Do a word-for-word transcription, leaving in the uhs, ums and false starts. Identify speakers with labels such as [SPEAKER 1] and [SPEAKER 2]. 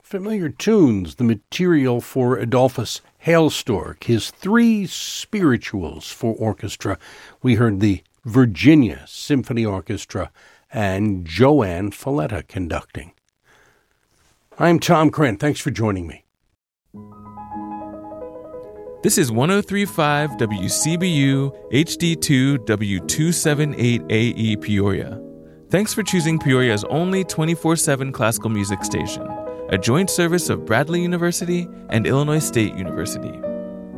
[SPEAKER 1] Familiar tunes, the material for Adolphus Hailstork, his three spirituals for orchestra. We heard the Virginia Symphony Orchestra and Joanne Falletta conducting. I'm Tom Krent. Thanks for joining me.
[SPEAKER 2] This is one oh three point five W C B U H D two W two seventy-eight A E Peoria. Thanks for choosing Peoria's only twenty-four seven classical music station, a joint service of Bradley University and Illinois State University.